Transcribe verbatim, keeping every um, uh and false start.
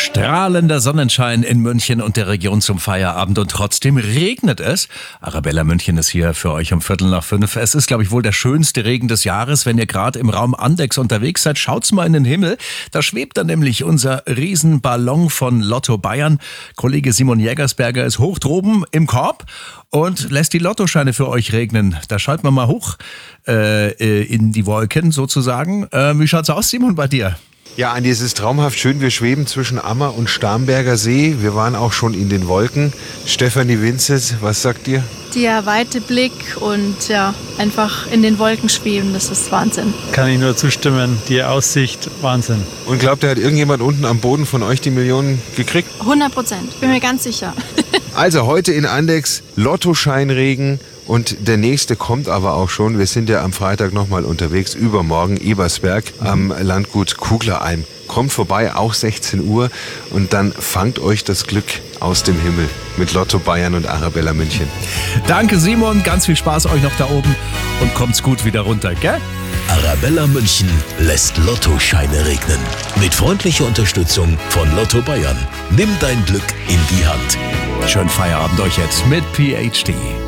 Strahlender Sonnenschein in München und der Region zum Feierabend und trotzdem regnet es. Arabella München ist hier für euch um Viertel nach fünf. Es ist, glaube ich, wohl der schönste Regen des Jahres. Wenn ihr gerade im Raum Andex unterwegs seid, schaut's mal in den Himmel. Da schwebt dann nämlich unser Riesenballon von Lotto Bayern. Kollege Simon Jägersberger ist hoch droben im Korb und lässt die Lottoscheine für euch regnen. Da schalten wir mal hoch äh, in die Wolken sozusagen. Äh, wie schaut's aus, Simon, bei dir? Ja, Andi, es ist traumhaft schön. Wir schweben zwischen Ammer und Starnberger See. Wir waren auch schon in den Wolken. Stefanie Winzes, was sagt ihr? Der weite Blick und ja, einfach in den Wolken schweben, das ist Wahnsinn. Kann ich nur zustimmen. Die Aussicht, Wahnsinn. Und glaubt ihr, hat irgendjemand unten am Boden von euch die Millionen gekriegt? hundert Prozent, bin mir ganz sicher. Also heute in Andex Lottoscheinregen. Und der nächste kommt aber auch schon. Wir sind ja am Freitag nochmal unterwegs, übermorgen Ebersberg am Landgut Kugleralm. Kommt vorbei, auch sechzehn Uhr und dann fangt euch das Glück aus dem Himmel mit Lotto Bayern und Arabella München. Danke Simon, ganz viel Spaß euch noch da oben und kommt's gut wieder runter, gell? Arabella München lässt Lottoscheine regnen. Mit freundlicher Unterstützung von Lotto Bayern. Nimm dein Glück in die Hand. Schönen Feierabend euch jetzt mit P H D.